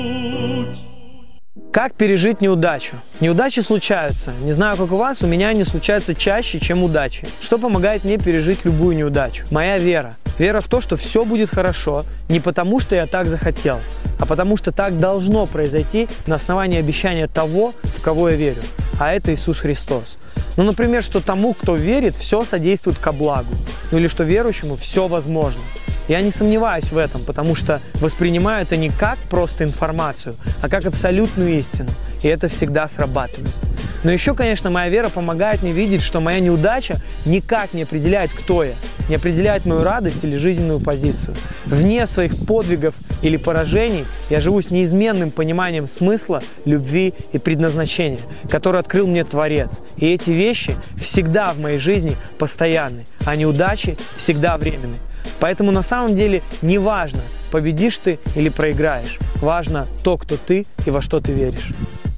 Как пережить неудачу? Неудачи случаются. Не знаю, как у вас, у меня они случаются чаще, чем удачи. Что помогает мне пережить любую неудачу? Моя вера. Вера в то, что все будет хорошо, не потому, что я так захотел, а потому, что так должно произойти на основании обещания того, в кого я верю. А это Иисус Христос. Ну, например, что тому, кто верит, все содействует ко благу. Ну, или что верующему все возможно. Я не сомневаюсь в этом, потому что воспринимаю это не как просто информацию, а как абсолютную истину. И это всегда срабатывает. Но еще, конечно, моя вера помогает мне видеть, что моя неудача никак не определяет, кто я, не определяет мою радость или жизненную позицию. Вне своих подвигов или поражений я живу с неизменным пониманием смысла, любви и предназначения, которое открыл мне Творец. И эти вещи всегда в моей жизни постоянны, а неудачи всегда временны. Поэтому на самом деле не важно, победишь ты или проиграешь. Важно то, кто ты и во что ты веришь.